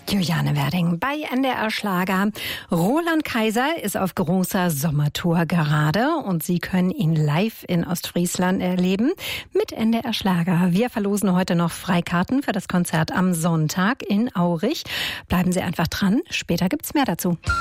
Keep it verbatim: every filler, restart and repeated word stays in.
Juliane Werding bei N D R Schlager. Roland Kaiser ist auf großer Sommertour gerade und Sie können ihn live in Ostfriesland erleben mit N D R Schlager. Wir verlosen heute noch Freikarten für das Konzert am Sonntag in Aurich. Bleiben Sie einfach dran, später gibt's mehr dazu.